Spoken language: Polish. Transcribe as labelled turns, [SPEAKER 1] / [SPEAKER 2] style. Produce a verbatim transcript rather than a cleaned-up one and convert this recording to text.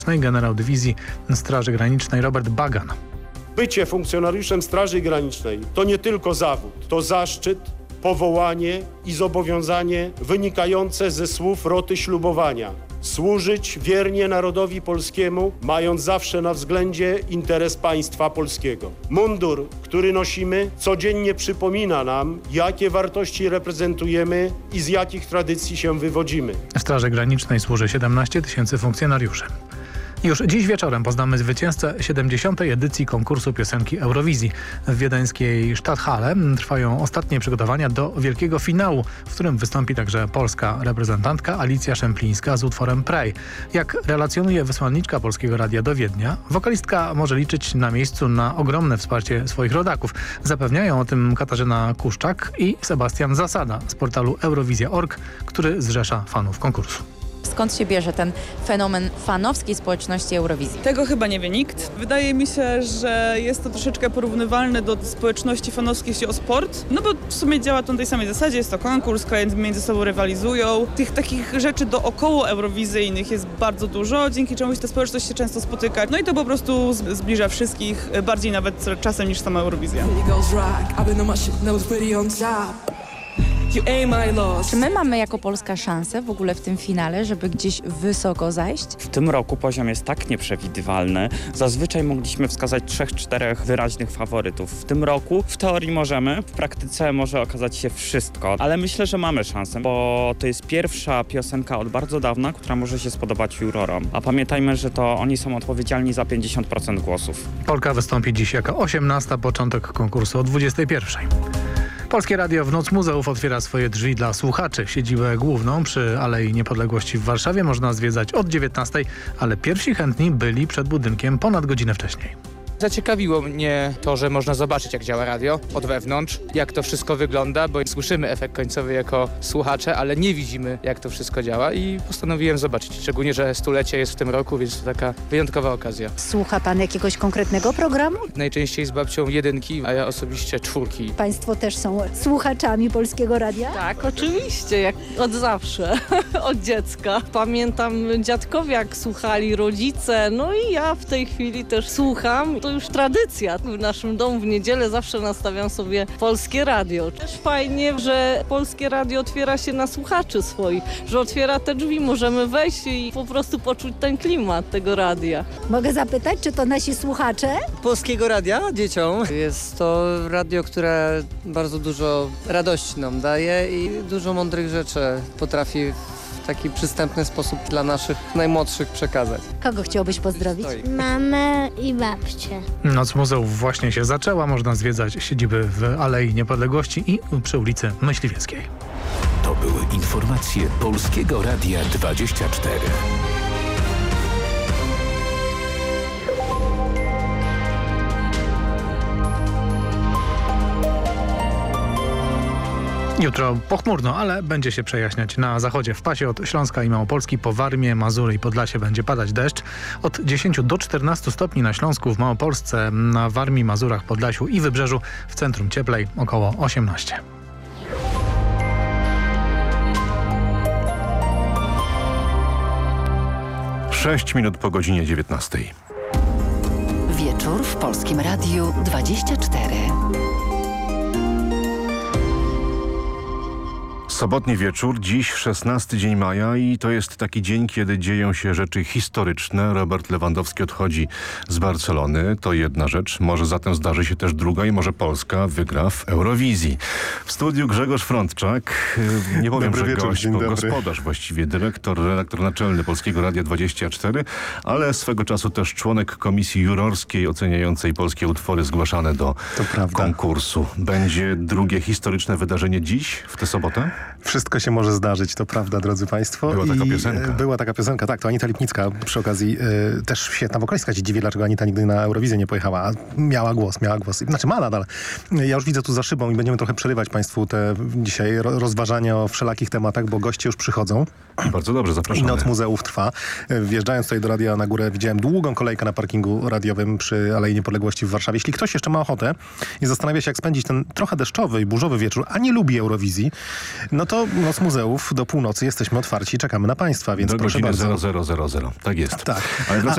[SPEAKER 1] generał dywizji Straży Granicznej Robert Bagan.
[SPEAKER 2] Bycie funkcjonariuszem Straży Granicznej to nie tylko zawód, to zaszczyt, powołanie i zobowiązanie wynikające ze słów roty ślubowania. Służyć wiernie narodowi polskiemu, mając zawsze na względzie interes państwa polskiego. Mundur, który nosimy, codziennie przypomina nam, jakie wartości reprezentujemy i z jakich tradycji się wywodzimy.
[SPEAKER 1] W Straży Granicznej służy siedemnaście tysięcy funkcjonariuszy. Już dziś wieczorem poznamy zwycięzcę siedemdziesiątej edycji konkursu piosenki Eurowizji. W wiedeńskiej Stadthalle trwają ostatnie przygotowania do wielkiego finału, w którym wystąpi także polska reprezentantka Alicja Szemplińska z utworem Pray. Jak relacjonuje wysłanniczka Polskiego Radia do Wiednia, wokalistka może liczyć na miejscu na ogromne wsparcie swoich rodaków. Zapewniają o tym Katarzyna Kuszczak i Sebastian Zasada z portalu eurowizja kropka org, który zrzesza fanów konkursu.
[SPEAKER 3] Skąd się bierze ten fenomen fanowskiej społeczności Eurowizji?
[SPEAKER 4] Tego chyba nie wie nikt. Wydaje mi się, że jest to troszeczkę porównywalne do społeczności fanowskiej, jeśli o sport. No bo w sumie działa to na tej samej zasadzie. Jest to konkurs, kraje między sobą rywalizują. Tych takich rzeczy dookoło eurowizyjnych jest bardzo dużo, dzięki czemuś ta społeczność się często spotyka. No i to po prostu zbliża wszystkich, bardziej nawet czasem niż sama Eurowizja.
[SPEAKER 3] Czy my mamy jako Polska szansę w ogóle w tym finale, żeby gdzieś wysoko zajść?
[SPEAKER 5] W tym roku poziom jest tak nieprzewidywalny. Zazwyczaj mogliśmy wskazać trzech, czterech wyraźnych faworytów. W tym roku w teorii możemy, w praktyce może okazać się wszystko. Ale myślę, że mamy szansę, bo to jest pierwsza piosenka od bardzo dawna, która może się spodobać jurorom. A pamiętajmy, że to oni są odpowiedzialni za pięćdziesiąt procent głosów.
[SPEAKER 1] Polka wystąpi dziś jako osiemnasta, początek konkursu o dwudziestej pierwszej. Polskie Radio w Noc Muzeów otwiera swoje drzwi dla słuchaczy. Siedzibę główną przy Alei Niepodległości w Warszawie można zwiedzać od dziewiętnastej, ale pierwsi chętni byli przed budynkiem ponad godzinę wcześniej.
[SPEAKER 6] Zaciekawiło mnie to, że można zobaczyć, jak działa radio od wewnątrz, jak to wszystko wygląda, bo słyszymy efekt końcowy jako słuchacze, ale nie widzimy, jak to wszystko działa i postanowiłem zobaczyć. Szczególnie, że stulecie jest w tym roku, więc to taka wyjątkowa okazja.
[SPEAKER 7] Słucha pan jakiegoś konkretnego programu?
[SPEAKER 6] Najczęściej z babcią jedynki, a ja osobiście czwórki.
[SPEAKER 7] Państwo też są słuchaczami Polskiego Radia?
[SPEAKER 8] Tak, oczywiście, jak od zawsze, od dziecka. Pamiętam dziadkowie, jak słuchali, rodzice, no i ja w tej chwili też słucham. To już tradycja. W naszym domu w niedzielę zawsze nastawiam sobie Polskie Radio. Też fajnie, że Polskie Radio otwiera się na słuchaczy swoich, że otwiera te drzwi, możemy wejść i po prostu poczuć ten klimat tego radia.
[SPEAKER 7] Mogę zapytać, czy to nasi słuchacze?
[SPEAKER 9] Polskiego Radia dzieciom. Jest to radio, które bardzo dużo radości nam daje i dużo mądrych rzeczy potrafi w taki przystępny sposób dla naszych najmłodszych przekazać.
[SPEAKER 7] Kogo chciałbyś pozdrowić?
[SPEAKER 10] Mamę i babcię.
[SPEAKER 1] Noc Muzeów właśnie się zaczęła. Można zwiedzać siedziby w Alei Niepodległości i przy ulicy Myśliwieckiej.
[SPEAKER 11] To były informacje Polskiego Radia dwadzieścia cztery.
[SPEAKER 1] Jutro pochmurno, ale będzie się przejaśniać na zachodzie. W pasie od Śląska i Małopolski po Warmię, Mazury i Podlasie będzie padać deszcz. Od dziesięciu do czternastu stopni na Śląsku, w Małopolsce, na Warmii, Mazurach, Podlasiu i Wybrzeżu. W centrum cieplej około osiemnaście.
[SPEAKER 12] Sześć minut po godzinie dziewiętnastej.
[SPEAKER 13] Wieczór w Polskim Radiu dwadzieścia cztery.
[SPEAKER 12] Sobotni wieczór, dziś szesnasty dzień maja i to jest taki dzień, kiedy dzieją się rzeczy historyczne. Robert Lewandowski odchodzi z Barcelony, to jedna rzecz. Może zatem zdarzy się też druga i może Polska wygra w Eurowizji. W studiu Grzegorz Frądczak, nie powiem,
[SPEAKER 14] dobry
[SPEAKER 12] że
[SPEAKER 14] wieczór,
[SPEAKER 12] gość,
[SPEAKER 14] dzień
[SPEAKER 12] bo
[SPEAKER 14] dobry.
[SPEAKER 12] gospodarz właściwie, dyrektor, redaktor naczelny Polskiego Radia dwadzieścia cztery, ale swego czasu też członek komisji jurorskiej oceniającej polskie utwory zgłaszane do konkursu. Będzie drugie historyczne wydarzenie dziś, w tę sobotę?
[SPEAKER 14] Wszystko się może zdarzyć, to prawda, drodzy państwo.
[SPEAKER 12] Była taka
[SPEAKER 14] I
[SPEAKER 12] piosenka.
[SPEAKER 14] Była taka piosenka, tak, to Anita Lipnicka przy okazji, y, też świetna wokalistka, się dziwię, dlaczego Anita nigdy na Eurowizję nie pojechała. A miała głos, miała głos. Znaczy ma nadal. Ja już widzę tu za szybą i będziemy trochę przerywać państwu te dzisiaj ro- rozważania o wszelakich tematach, bo goście już przychodzą.
[SPEAKER 12] Bardzo dobrze, zapraszamy.
[SPEAKER 14] I Noc Muzeów trwa. Wjeżdżając tutaj do radia na górę, widziałem długą kolejkę na parkingu radiowym przy Alei Niepodległości w Warszawie. Jeśli ktoś jeszcze ma ochotę i zastanawia się, jak spędzić ten trochę deszczowy i burzowy wieczór, a nie lubi Eurowizji, no to Noc Muzeów do północy jesteśmy otwarci, czekamy na państwa, więc
[SPEAKER 12] do
[SPEAKER 14] proszę
[SPEAKER 12] godziny
[SPEAKER 14] bardzo.
[SPEAKER 12] zero zero zero zero. Tak jest.
[SPEAKER 14] Tak.
[SPEAKER 12] Ale wracając